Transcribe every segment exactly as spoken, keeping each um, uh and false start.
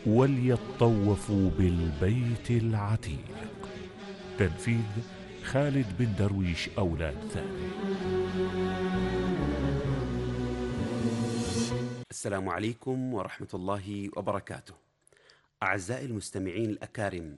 وليطوفوا بالبيت العتيق. تنفيذ خالد بن درويش أولاد ثاني. السلام عليكم ورحمة الله وبركاته. أعزائي المستمعين الأكارم،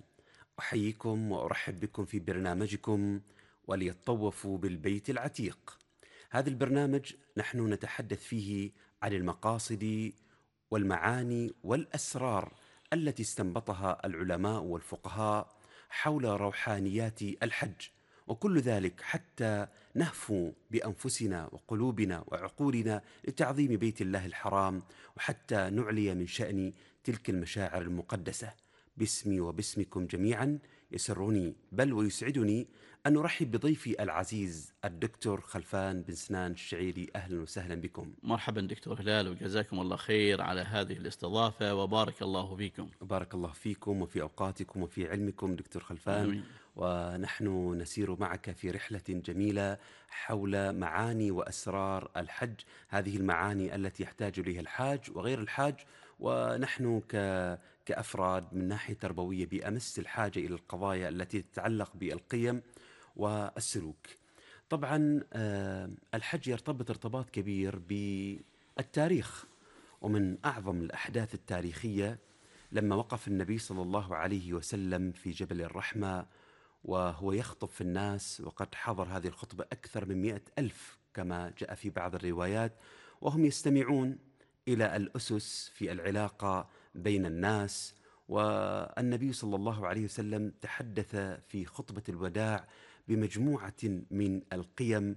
أحييكم وأرحب بكم في برنامجكم وليطوفوا بالبيت العتيق. هذا البرنامج نحن نتحدث فيه عن المقاصد والمعاني والأسرار التي استنبطها العلماء والفقهاء حول روحانيات الحج، وكل ذلك حتى نهفو بأنفسنا وقلوبنا وعقولنا لتعظيم بيت الله الحرام، وحتى نعلي من شأن تلك المشاعر المقدسة. باسمي وباسمكم جميعا يسرني بل ويسعدني أن أرحب بضيفي العزيز الدكتور خلفان بن سنان الشعيري. أهلا وسهلا بكم. مرحبا دكتور هلال، وجزاكم الله خير على هذه الاستضافة، وبارك الله فيكم. بارك الله فيكم وفي أوقاتكم وفي علمكم دكتور خلفان. آمين. ونحن نسير معك في رحلة جميلة حول معاني وأسرار الحج، هذه المعاني التي يحتاج إليها الحاج وغير الحاج، ونحن ك... كأفراد من ناحية تربوية بأمس الحاجة إلى القضايا التي تتعلق بالقيم والسلوك. طبعا الحج يرتبط ارتباط كبير بالتاريخ، ومن أعظم الأحداث التاريخية لما وقف النبي صلى الله عليه وسلم في جبل الرحمة وهو يخطب في الناس، وقد حضر هذه الخطبة أكثر من مئة ألف كما جاء في بعض الروايات، وهم يستمعون إلى الأسس في العلاقة بين الناس. والنبي صلى الله عليه وسلم تحدث في خطبة الوداع بمجموعة من القيم،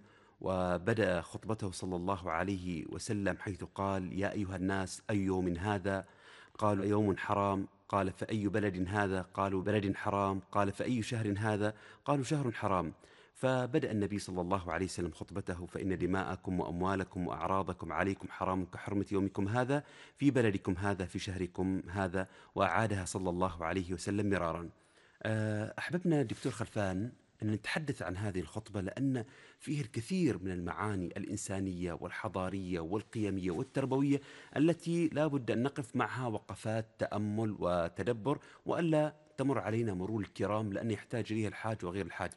وبدأ خطبته صلى الله عليه وسلم حيث قال: يا أيها الناس، أي يوم هذا؟ قالوا: يوم حرام. قال: فأي بلد هذا؟ قالوا: بلد حرام. قال: فأي شهر هذا؟ قالوا: شهر حرام. فبدأ النبي صلى الله عليه وسلم خطبته: فإن دماءكم وأموالكم وأعراضكم عليكم حرام كحرمة يومكم هذا في بلدكم هذا في شهركم هذا، وأعادها صلى الله عليه وسلم مرارا. أحببنا دكتور خلفان أن نتحدث عن هذه الخطبة لأن فيه الكثير من المعاني الإنسانية والحضارية والقيمية والتربوية التي لا بد أن نقف معها وقفات تأمل وتدبر، وألا تمر علينا مرور الكرام، لأن يحتاج إليها الحاج وغير الحاج.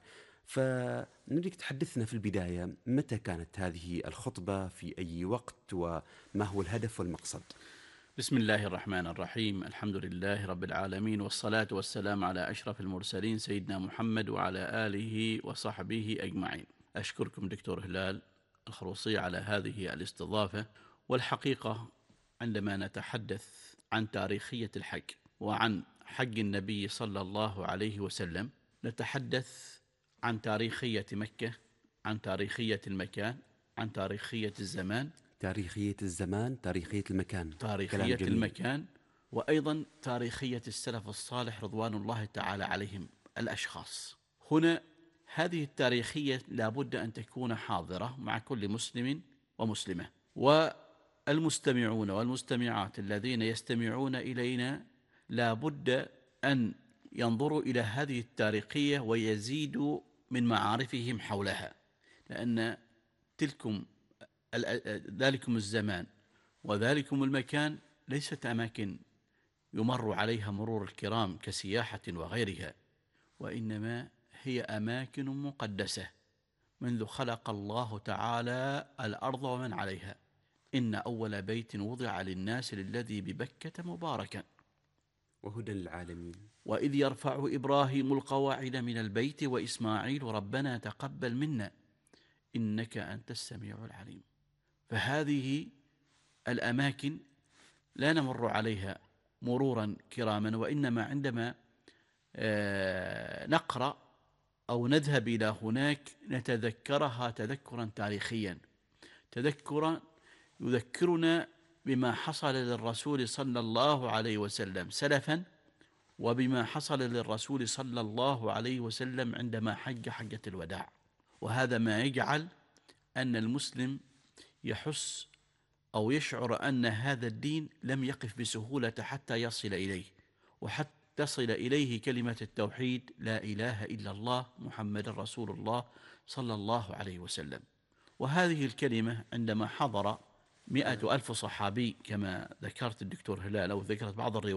فنريد تحدثنا في البداية، متى كانت هذه الخطبة، في أي وقت، وما هو الهدف والمقصد؟ بسم الله الرحمن الرحيم. الحمد لله رب العالمين، والصلاة والسلام على أشرف المرسلين سيدنا محمد وعلى آله وصحبه أجمعين. أشكركم دكتور هلال الخروصي على هذه الاستضافة. والحقيقة عندما نتحدث عن تاريخية الحج وعن حج النبي صلى الله عليه وسلم، نتحدث عن تاريخية مكة، عن تاريخية المكان، عن تاريخية الزمان. تاريخية الزمان، تاريخية المكان، تاريخية المكان، وأيضا تاريخية السلف الصالح رضوان الله تعالى عليهم الأشخاص. هنا هذه التاريخية لابد أن تكون حاضرة مع كل مسلم ومسلمة، والمستمعون والمستمعات الذين يستمعون إلينا لابد أن ينظروا إلى هذه التاريخية ويزيدوا من معارفهم حولها، لأن تلكم ذلكم الزمان وذلكم المكان ليست أماكن يمر عليها مرور الكرام كسياحة وغيرها، وإنما هي أماكن مقدسة منذ خلق الله تعالى الأرض ومن عليها. إن أول بيت وضع للناس للذي ببكة مباركا وهدى للعالمين. وإذ يرفع إبراهيم القواعد من البيت وإسماعيل ربنا تقبل منا إنك أنت السميع العليم. فهذه الأماكن لا نمر عليها مرورا كراما، وإنما عندما نقرأ أو نذهب إلى هناك نتذكرها تذكرا تاريخيا، تذكرا يذكرنا بما حصل للرسول صلى الله عليه وسلم سلفا، وبما حصل للرسول صلى الله عليه وسلم عندما حج حجة الوداع. وهذا ما يجعل أن المسلم يحس أو يشعر أن هذا الدين لم يقف بسهولة حتى يصل إليه، وحتى تصل إليه كلمة التوحيد: لا إله إلا الله محمد رسول الله صلى الله عليه وسلم. وهذه الكلمة عندما حضر مئة ألف صحابي كما ذكرت الدكتور هلال أو ذكرت بعض الروايات